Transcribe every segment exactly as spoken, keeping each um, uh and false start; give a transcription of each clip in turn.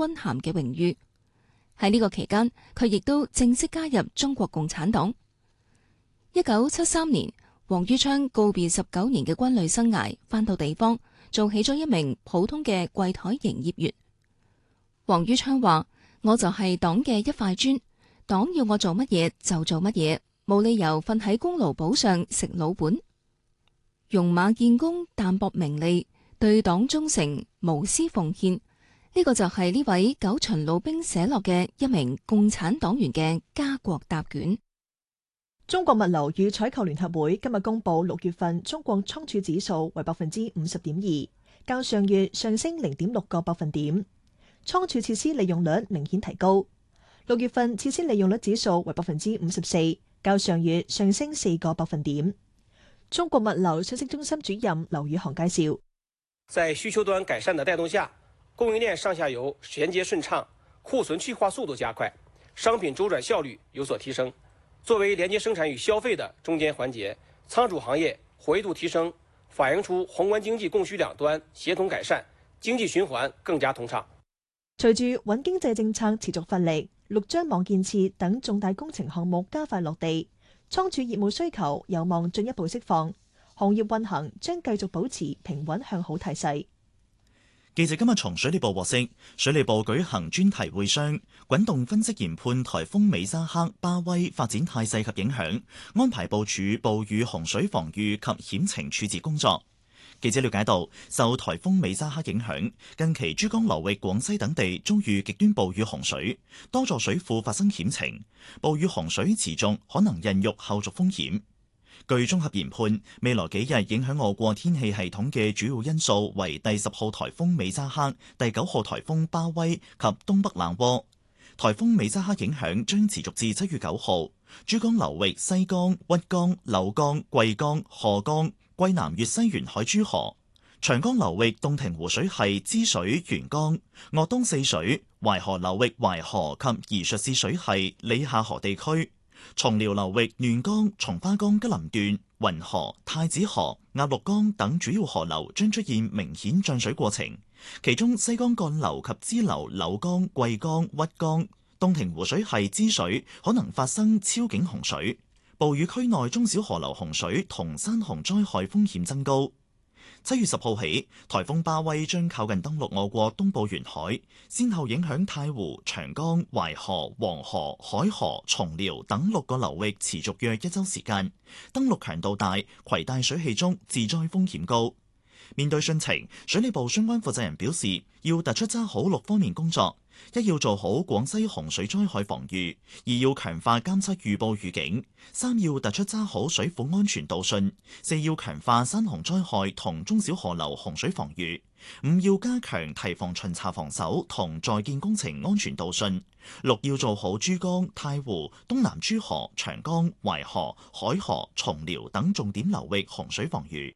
軍銜嘅榮譽。喺呢個期間，佢亦都正式加入中國共產黨。一九七三年，黃于昌告別十九年嘅軍旅生涯，返到地方做起咗一名普通嘅櫃台營業員。黃于昌話：我就係黨嘅一塊磚，黨要我做乜嘢就做乜嘢，冇理由瞓喺功勞簿上食老本。戎馬建功，淡泊名利，對黨忠誠，無私奉獻，呢個就係呢位九旬老兵寫落嘅一名共產黨員嘅家國答卷。 中國物流與採購聯合會今日公布六月份中國倉儲指數為百分之五十點二，較上月上升零點六個百分點。倉儲設施利用率明顯提高，六月份設施利用率指數為百分之五十四，較上月上升四個百分點。中國物流信息中心主任劉宇航介紹， 在需求端改善的帶動下，供應鏈上下游銜接順暢，庫存去化速度加快，商品周轉效率有所提升。作為連接生產與消費的中間環節，倉儲行業活躍度提升，反映出宏觀經濟供需兩端協同改善，經濟循環更加通暢。 隨住穩經濟政策持續發力，六張網建設等重大工程項目加快落地，倉儲業務需求有望進一步釋放，行業運行將繼續保持平穩向好態勢。 記者今日從水利部獲悉，水利部舉行專題會商，滾動分析研判颱風美沙克、巴威發展態勢及影響，安排部署暴雨洪水防禦及險情處置工作。記者了解到，受颱風美沙克影響，近期珠江流域、廣西等地遭遇極端暴雨洪水，多座水庫發生險情，暴雨洪水持續可能孕育後續風險。據綜合研判，未來幾日影響我國天氣系統嘅主要因素為第十號颱風美沙克、第九號颱風巴威及東北冷渦。颱風美沙克影響將持續至七月九號。珠江流域西江、鬱江、柳江、桂江、賀江、桂南越西沿海諸河；長江流域洞庭湖水系支水沿江；鄂東四水、淮河流域淮河及宜術市水系里下河地區；松遼流域嫩江、松花江吉林段、雲河、太子河、鴨綠江等主要河流將出現明顯漲水過程，其中西江幹流及支流柳江、桂江、鬱江、洞庭湖水系支水可能發生超警洪水。暴雨區內中小河流洪水同山洪災害風險增高。七月十號起，颱風巴威將靠近登陸我國東部沿海，先後影響太湖、長江、淮河、黃河、海河、松遼等六個流域，持續約一周時間。登陸強度大，攜帶水氣中，致災風險高。面對汛情，水利部相關負責人表示，要突出揸好六方面工作：一要做好廣西洪水災害防禦；二要強化監測預報預警；三要突出揸好水庫安全導汛；四要強化山洪災害同中小河流洪水防禦；五要加強堤防巡查防守同在建工程安全導汛；六要做好珠江、太湖、東南諸河、長江、淮河、海河、松遼等重點流域洪水防禦。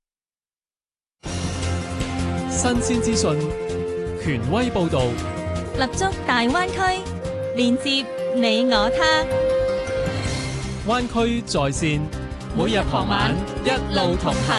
新鮮資訊，權威報導， 立足大灣區，連接你我他。 灣區在線，每日傍晚一路同行。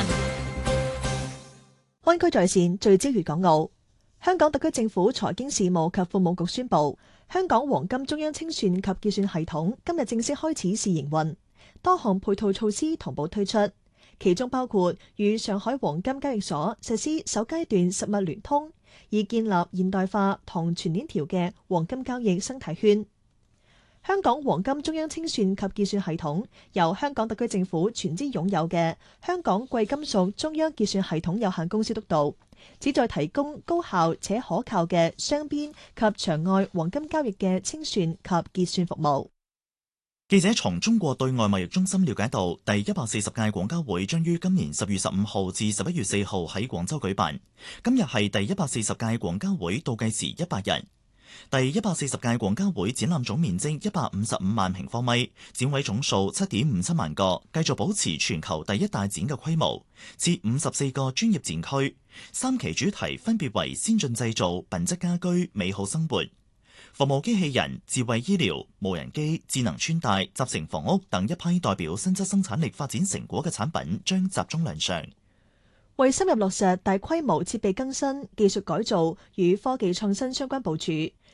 灣區在線聚焦粵港澳。香港特區政府財經事務及庫務局宣布，香港黃金中央清算及結算系統今日正式開始試營運，多項配套措施同步推出。其中包括與上海黃金交易所實施首階段實物聯通，以建立現代化同全鏈條嘅黃金交易生態圈。香港黃金中央清算及結算系統由香港特區政府全資擁有嘅香港貴金屬中央結算系統有限公司督導，旨在提供高效且可靠嘅雙邊及場外黃金交易嘅清算及結算服務。 記者從中國對外貿易中心了解到，第一百四十屆廣交會將於今年十月十五號至十一月四號喺廣州舉辦。今日係第一百四十屆廣交會倒計時一百日。第一百四十屆廣交會展覽總面積一百五十五萬平方米，展位總數七點五七萬個，繼續保持全球第一大展嘅規模，設五十四個專業展區，三期主題分別為先進製造、品質家居、美好生活。服務機器人、智慧醫療、無人機、智能穿戴、集成房屋等一批代表新質生產力發展成果嘅產品將集中亮相。 為深入落實大規模設備更新、技術改造與科技創新相關部署，